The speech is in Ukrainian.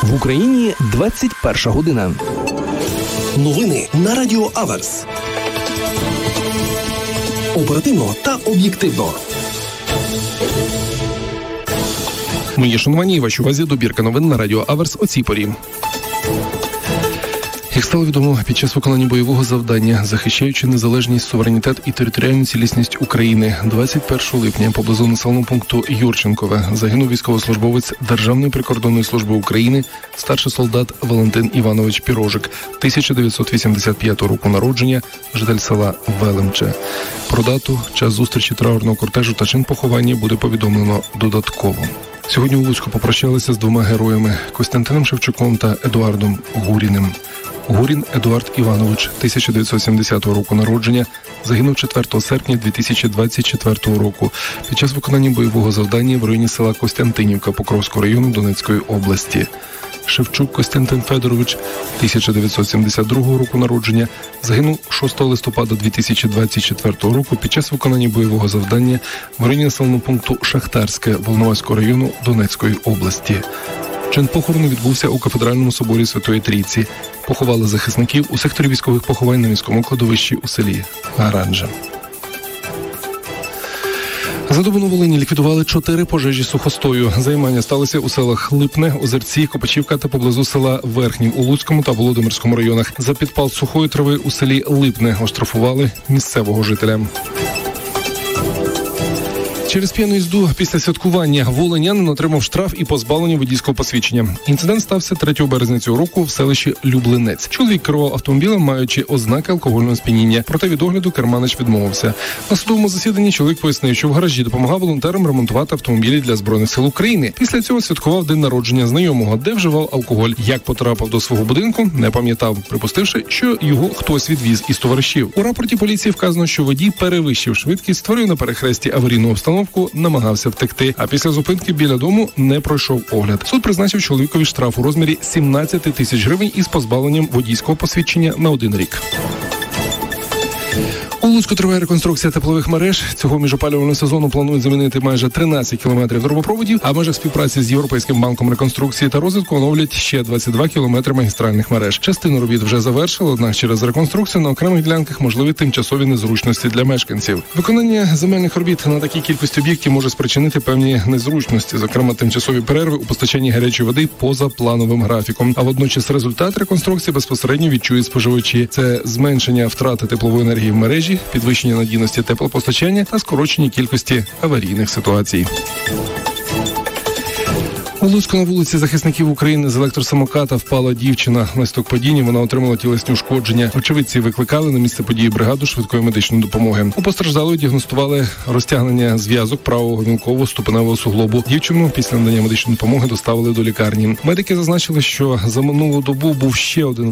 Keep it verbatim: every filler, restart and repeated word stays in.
В Україні двадцять перша година. Новини на Радіо Аверс. Оперативно та об'єктивно. Мої шановані і вашій увазі добірка новин на Радіо Аверс о цій порі. Як стало відомо, під час виконання бойового завдання, захищаючи незалежність, суверенітет і територіальну цілісність України, двадцять першого липня поблизу населеного пункту Юрченкове загинув військовослужбовець Державної прикордонної служби України, старший солдат Валентин Іванович Пірожик, тисяча дев'ятсот вісімдесят п'ятого року народження, житель села Велемче. Про дату, час зустрічі траурного кортежу та чин поховання буде повідомлено додатково. Сьогодні у Луцьку попрощалися з двома героями – Костянтином Шевчуком та Едуардом Гуріним. Гурін Едуард Іванович, тисяча дев'ятсот сімдесятого року народження, загинув четвертого серпня дві тисячі двадцять четвертого року під час виконання бойового завдання в районі села Костянтинівка Покровського району Донецької області. Шевчук Костянтин Федорович, тисяча дев'ятсот сімдесят другого року народження, загинув шостого листопада дві тисячі двадцять четвертого року під час виконання бойового завдання в районі населеного пункту Шахтарське Волноваського району Донецької області. Чин похорону відбувся у кафедральному соборі Святої Трійці. Поховали захисників у секторі військових поховань на міському кладовищі у селі Гаранжа. За добу на Волині ліквідували чотири пожежі сухостою. Займання сталося у селах Липне, Озерці, Копачівка та поблизу села Верхнів у Луцькому та Володимирському районах. За підпал сухої трави у селі Липне оштрафували місцевого жителя. Через п'яну їзду після святкування волинянин отримав штраф і позбавлення водійського посвідчення. Інцидент стався третього березня цього року в селищі Люблинець. Чоловік керував автомобілем, маючи ознаки алкогольного сп'яніння. Проте від огляду керманич відмовився. На судовому засіданні чоловік пояснив, що в гаражі допомагав волонтерам ремонтувати автомобілі для Збройних сил України. Після цього святкував день народження знайомого, де вживав алкоголь. Як потрапив до свого будинку, не пам'ятав, припустивши, що його хтось відвіз із товаришів. У рапорті поліції вказано, що водій перевищив швидкість, створив на перехресті аварійну обстановку, намагався втекти, а після зупинки біля дому не пройшов огляд. Суд призначив чоловікові штраф у розмірі сімнадцять тисяч гривень із позбавленням водійського посвідчення на один рік. У Луцьку триває реконструкція теплових мереж. Цього міжопалювального сезону планують замінити майже тринадцять кілометрів трубопроводів, а в межах співпраці з Європейським банком реконструкції та розвитку оновлять ще двадцять два кілометри магістральних мереж. Частину робіт вже завершили, однак через реконструкцію на окремих ділянках можливі тимчасові незручності для мешканців. Виконання земельних робіт на такій кількості об'єктів може спричинити певні незручності, зокрема тимчасові перерви у постачанні гарячої води поза плановим графіком. А водночас результат реконструкції безпосередньо відчують споживачі. Це зменшення втрати теплової енергії в мережі, підвищення надійності теплопостачання та скорочення кількості аварійних ситуацій. У Луцьку на вулиці захисників України з електросамоката впала дівчина. Внаслідок падіння вона отримала тілесні ушкодження. Очевидці викликали на місце події бригаду швидкої медичної допомоги. У постраждалої діагностували розтягнення зв'язок правого гомілкового ступеневого суглобу. Дівчину після надання медичної допомоги доставили до лікарні. Медики зазначили, що за минулу добу був ще один